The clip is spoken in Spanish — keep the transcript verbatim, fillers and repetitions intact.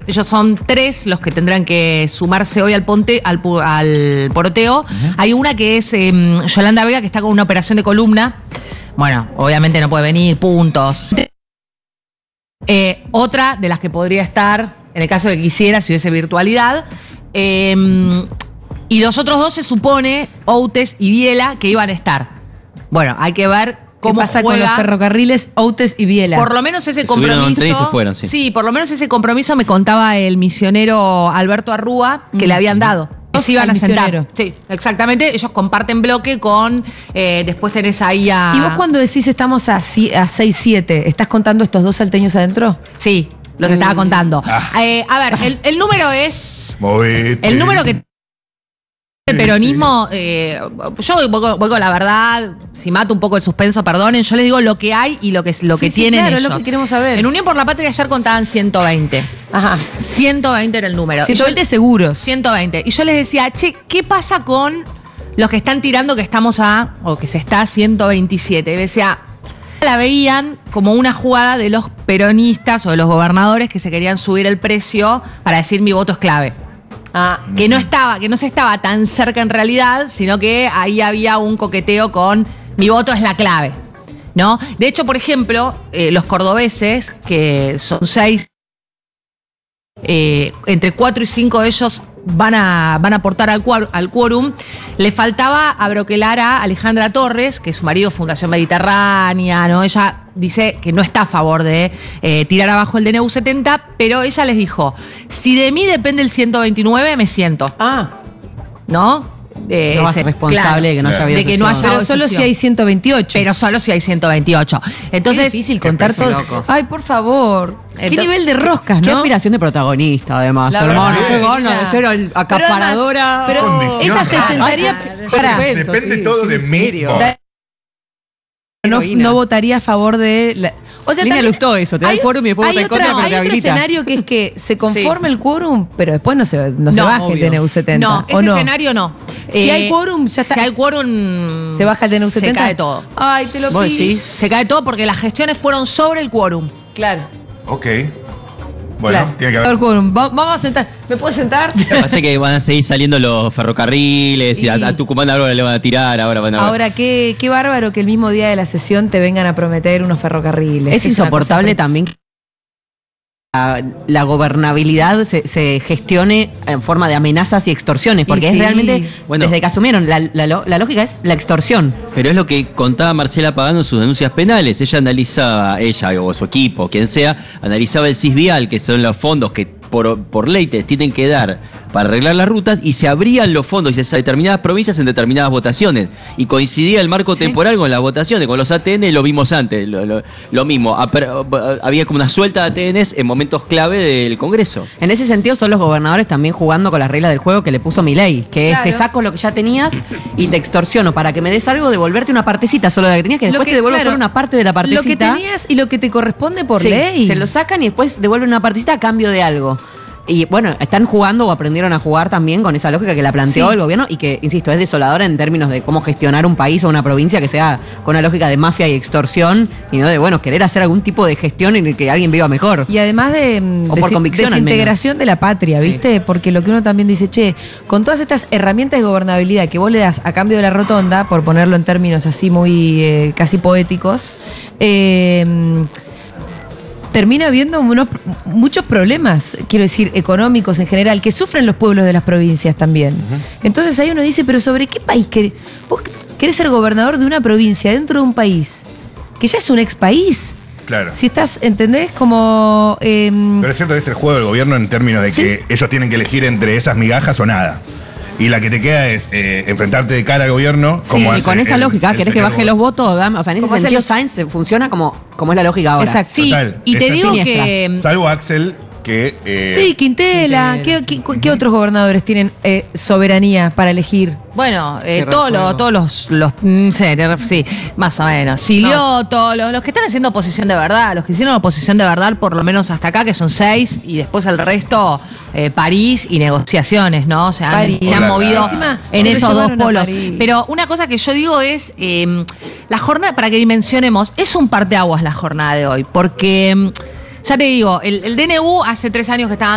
ellos son tres los que tendrán que sumarse hoy al ponte, al, al poroteo. Uh-huh. Hay una que es eh, Yolanda Vega, que está con una operación de columna. Bueno, obviamente no puede venir, puntos. Eh, otra de las que podría estar, en el caso de que quisiera, si hubiese virtualidad. Eh, y los otros dos se supone, Outes y Biela, que iban a estar. Bueno, hay que ver cómo pasa juega. Con los ferrocarriles, Outes y Biela. Por lo menos ese compromiso. Se fueron, sí. sí, por lo menos ese compromiso me contaba el misionero Alberto Arrúa que mm. le habían dado. Que se iban a sentar. Sí, exactamente. Ellos comparten bloque con. Eh, después tenés ahí a. ¿Y vos cuando decís estamos a seis siete, estás contando estos dos salteños adentro? Sí, los mm. estaba contando. Ah. Eh, a ver, el, el número es. Movete. El número que. El peronismo, eh, yo voy, voy con la verdad, si mato un poco el suspenso, perdonen, yo les digo lo que hay y lo que, lo que sí, sí, tienen claro, ellos. Lo que queremos saber. En Unión por la Patria ayer contaban ciento veinte. Ajá. ciento veinte era el número. ciento veinte yo, seguros. ciento veinte. Y yo les decía, che, ¿qué pasa con los que están tirando que estamos a, o que se está a ciento veintisiete? Y me decía, la veían como una jugada de los peronistas o de los gobernadores que se querían subir el precio para decir mi voto es clave. Ah, que no estaba, que no se estaba tan cerca en realidad, sino que ahí había un coqueteo con mi voto es la clave, ¿no? De hecho, por ejemplo, eh, los cordobeses, que son seis, eh, entre cuatro y cinco de ellos van a, van a aportar al, al quórum, le faltaba abroquelar a Alejandra Torres, que es su marido Fundación Mediterránea, ¿no? Ella dice que no está a favor de eh, tirar abajo el D N U setenta, pero ella les dijo, si de mí depende el ciento veintinueve, me siento. Ah. ¿No? Eh, no va a ser responsable claro, de que no haya habido de que no haya Pero solo si hay ciento veintiocho. Pero solo si hay ciento veintiocho. Entonces, es difícil contar todo. Loco. Ay, por favor. Entonces, ¿qué nivel de roscas, qué, no? Qué aspiración de protagonista, además. La hermano, verdad, qué gana de ser acaparadora. Pero, además, pero ella se sentaría. Ay, para, depende sí, todo de mí. No, no votaría a favor de. La, o sea, Lina le gustó eso, te da el quórum y después vota en contra, pero hay te habilita. Hay otro escenario que es que se conforme sí. el quórum, pero después no se, no no, se baje obvio. el D N U setenta. No, ese no? escenario no. Si eh, hay quórum, ya está. Si hay quórum. ¿Se baja el D N U setenta? Se cae todo. Ay, te lo pido. Se cae todo porque las gestiones fueron sobre el quórum. Claro. Ok. Bueno, claro. tiene que haber. Vamos a sentar. ¿Me puedo sentar? Parece que van a seguir saliendo los ferrocarriles y, y a, a Tucumán ahora le van a tirar. Ahora van a Ahora, qué, qué bárbaro que el mismo día de la sesión te vengan a prometer unos ferrocarriles. Es, es insoportable también que la, la gobernabilidad se, se gestione en forma de amenazas y extorsiones, porque y es sí. realmente, bueno, desde que asumieron, la, la, la lógica es la extorsión. Pero es lo que contaba Marcela Pagano en sus denuncias penales. Ella analizaba, ella o su equipo, quien sea, analizaba el CISVIAL, que son los fondos que por, por ley te tienen que dar para arreglar las rutas, y se abrían los fondos y determinadas provincias en determinadas votaciones. Y coincidía el marco temporal sí. con las votaciones, con los A T N, lo vimos antes, lo, lo, lo mismo. Había como una suelta de A T Ns en momentos clave del Congreso. En ese sentido son los gobernadores también jugando con las reglas del juego que le puso Milei, que claro. es te saco lo que ya tenías y te extorsiono para que me des algo, devolverte una partecita solo de la que tenías, que después que, te devuelvo claro, solo una parte de la partecita. Lo que tenías y lo que te corresponde por sí, ley. Se lo sacan y después devuelven una partecita a cambio de algo. Y bueno, están jugando o aprendieron a jugar también con esa lógica que la planteó sí. el gobierno y que, insisto, es desoladora en términos de cómo gestionar un país o una provincia que sea con una lógica de mafia y extorsión y no de, bueno, querer hacer algún tipo de gestión en el que alguien viva mejor. Y además de, o por de convicción, desintegración de la patria, ¿viste? Sí. Porque lo que uno también dice, che, con todas estas herramientas de gobernabilidad que vos le das a cambio de la rotonda, por ponerlo en términos así muy eh, casi poéticos, eh... termina habiendo unos, muchos problemas, quiero decir, económicos en general, que sufren los pueblos de las provincias también. Uh-huh. Entonces ahí uno dice, pero ¿sobre qué país querés? ¿Vos querés ser gobernador de una provincia dentro de un país que ya es un ex país? Claro. Si estás, ¿entendés? Como... Eh, pero es cierto que es el juego del gobierno en términos de ¿sí? que ellos tienen que elegir entre esas migajas o nada. Y la que te queda es eh, enfrentarte de cara al gobierno. Sí, como y con esa el, lógica, el querés que baje los votos, dame, o sea, en ese sentido Sainz funciona como, como es la lógica ahora. Exacto, sí. Total, y te digo siniestra. que... Salvo Axel, que... Eh, sí, Quintela. Quintela ¿Qué, sí. qué, ¿Qué otros gobernadores tienen eh, soberanía para elegir? Bueno, eh, todos los, todos los, los mm, sí, sí, más o menos. Silioto, no. los, los que están haciendo oposición de verdad, los que hicieron oposición de verdad, por lo menos hasta acá, que son seis, y después el resto, eh, París y negociaciones, ¿no? O sea, París. se han Hola, movido encima, en esos dos polos. Pero una cosa que yo digo es, eh, la jornada, para que dimensionemos, es un parteaguas la jornada de hoy, porque, ya te digo, el, el D N U hace tres años que estaban